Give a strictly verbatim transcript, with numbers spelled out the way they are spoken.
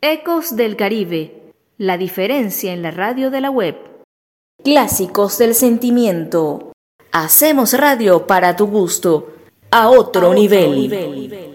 Ecos del Caribe, la diferencia en la radio de la web. Clásicos del sentimiento. Hacemos radio para tu gusto, a otro, a otro nivel. nivel.